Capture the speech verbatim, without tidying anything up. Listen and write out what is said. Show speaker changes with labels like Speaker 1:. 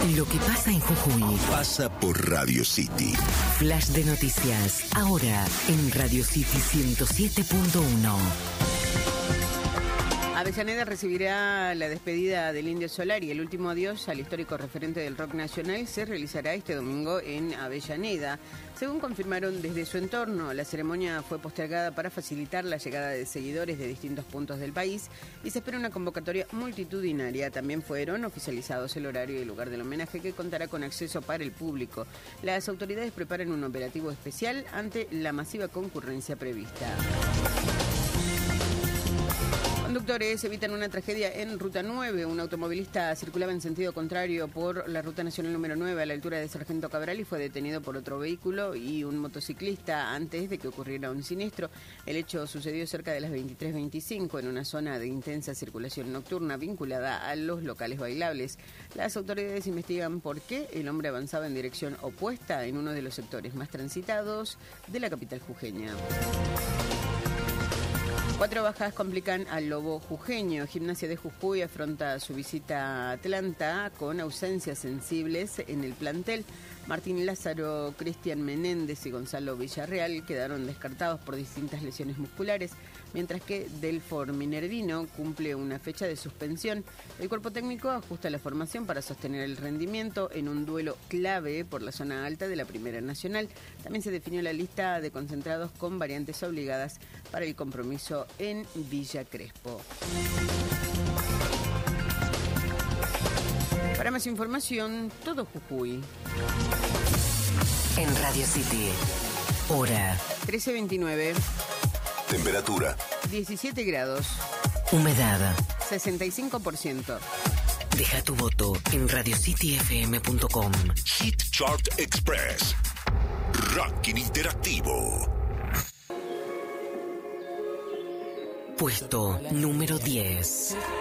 Speaker 1: Lo que pasa en Jujuy
Speaker 2: pasa por Radio City.
Speaker 1: Flash de noticias, ahora en Radio City ciento siete punto uno.
Speaker 3: Avellaneda recibirá la despedida del Indio Solari. El último adiós al histórico referente del rock nacional se realizará este domingo en Avellaneda. Según confirmaron desde su entorno, la ceremonia fue postergada para facilitar la llegada de seguidores de distintos puntos del país y se espera una convocatoria multitudinaria. También fueron oficializados el horario y el lugar del homenaje, que contará con acceso para el público. Las autoridades preparan un operativo especial ante la masiva concurrencia prevista. Conductores evitan una tragedia en Ruta nueve. Un automovilista circulaba en sentido contrario por la Ruta Nacional número nueve a la altura de Sargento Cabral y fue detenido por otro vehículo y un motociclista antes de que ocurriera un siniestro. El hecho sucedió cerca de las veintitrés veinticinco en una zona de intensa circulación nocturna vinculada a los locales bailables. Las autoridades investigan por qué el hombre avanzaba en dirección opuesta en uno de los sectores más transitados de la capital jujeña. Cuatro bajas complican al Lobo jujeño. Gimnasia de Jujuy afronta su visita a Atlanta con ausencias sensibles en el plantel. Martín Lázaro, Cristian Menéndez y Gonzalo Villarreal quedaron descartados por distintas lesiones musculares, mientras que Delfor Minervino cumple una fecha de suspensión. El cuerpo técnico ajusta la formación para sostener el rendimiento en un duelo clave por la zona alta de la Primera Nacional. También se definió la lista de concentrados con variantes obligadas para el compromiso en Villa Crespo. Para más información, todo Jujuy.
Speaker 1: En Radio City, hora
Speaker 3: trece veintinueve.
Speaker 2: Temperatura
Speaker 3: diecisiete grados.
Speaker 1: Humedad
Speaker 3: sesenta y cinco por ciento.
Speaker 1: Deja tu voto en radio city f m punto com.
Speaker 2: Hit Chart Express. Ranking interactivo.
Speaker 1: Puesto número diez.